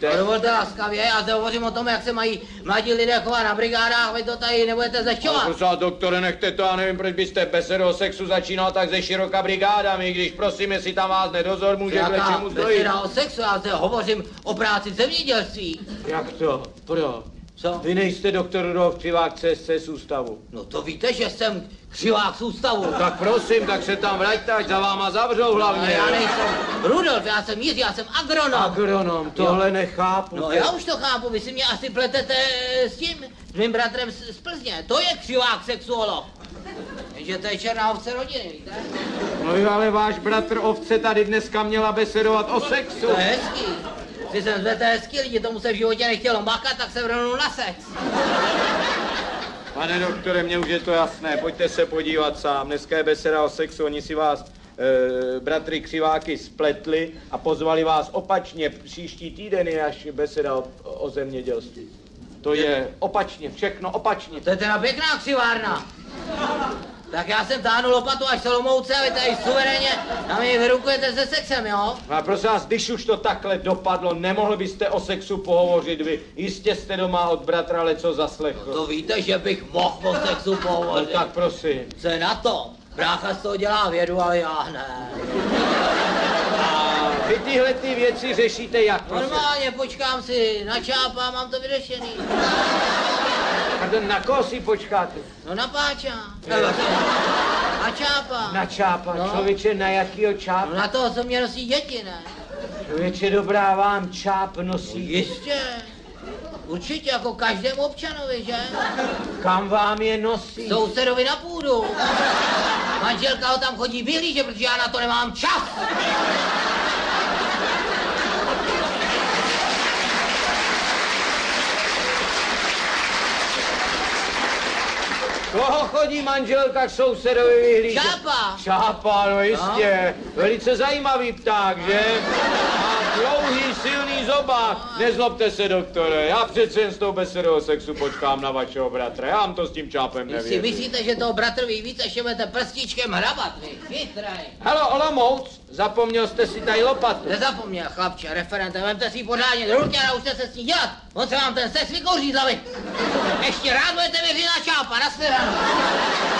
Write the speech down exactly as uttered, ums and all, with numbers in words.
mluvíte? No, dovolte laskavě, já se hovořím o tom, jak se mají mladí lidé chovat na brigádách, vy to tady nebudete zlehčovat. Prosím, doktore, nechte to, já nevím, proč byste besedu o sexu začínal tak ze široka brigádami, když prosím, jestli tam vás nedozor může k lečemu zdojit. Beseda o sexu, já se hovořím o práci v zemědělství. Jak to? Pro? Co? Vy nejste doktor Rudolf Křivák C S C z ústavu. No to víte, že jsem Křivák z ústavu. No, tak prosím, tak se tam vraťte, ať za váma zavřou hlavně. No, já nejsem Rudolf, já jsem Jiří, já jsem agronom. Agronom, tohle jo. Nechápu. No já už to chápu, vy si mě asi pletete s tím, s mým bratrem z, z Plzně. To je Křivák sexuolog. Jenže to je černá ovce rodiny, víte? No ale váš bratr ovce tady dneska měla besedovat o sexu. To je hezký. Když jsem zvedl hezký lidi, tomu se v životě nechtělo makat, tak se vrhnul na sex. Pane doktore, mně už je to jasné, pojďte se podívat sám. Dneska je beseda o sexu, oni si vás, e, bratry Křiváky, spletli a pozvali vás opačně. Příští týden je až beseda o, o zemědělství. To je opačně, všechno opačně. To je teda pěkná křivárna. Tak já jsem táhnu lopatu až Solomouce a vy tady suverénně na mě vyrukujete se sexem, jo? A prosím vás, když už to takhle dopadlo, nemohl byste o sexu pohovořit vy. Jistě jste doma od bratra leco zaslechl. No to víte, že bych mohl o sexu pohovořit. No tak prosím. Co je na to? Brácha z toho dělá vědu, ale já ne. A vy tyhle ty věci řešíte jak, prosím? Normálně, počkám si na Čápa, mám to vyřešený. Pardon, na koho si počkáte? No na Páča. Na Čápa. Na Čápa, no. Člověče, na jakýho Čápa? No na toho, co mě nosí děti, ne? Člověče, dobrá, vám Čáp nosí. No, jistě. Určitě, jako každému občanovi, že? Kam vám je nosí? Sousedovi na půdu. Manželka ho tam chodí vyhlížet, protože já na to nemám čas. Koho chodí manželka k sousedovi vyhlížet? Čápa. Čápa, no jistě. No. Velice zajímavý pták, že? Má dlouhý, silný zobák. Nezlobte se, doktore, já přece jen s tou besedou o sexu počkám na vašeho bratra. Já vám to s tím Čápem Vy si nevěřím. myslíte, že toho bratrovi víc, ještě budete prstíčkem hrabat, vy? Chytrej. Halo, Olomouc, zapomněl jste si tady lopatu. Nezapomněl, chlapče, referente, vemte si ji pořádně do ruky a naučte se s ní dělat. On se vám ten sex vykouří z hlavy. Ještě rád budete věřit na Čápa, na shledanou.